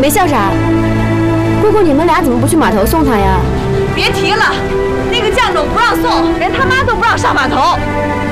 没笑啥？姑姑，你们俩怎么不去码头送他呀？ 别提了，那个犟种不让送，连他妈都不让上码头。